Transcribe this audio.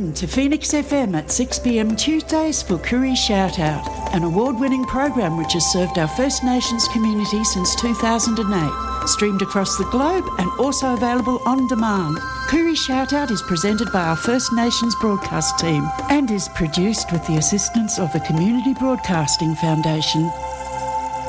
Listen to Phoenix FM at 6 p.m. Tuesdays for Koori Shout Out, an award-winning program which has served our First Nations community since 2008. Streamed across the globe and also available on demand. Koori Shout Out is presented by our First Nations broadcast team and is produced with the assistance of the Community Broadcasting Foundation.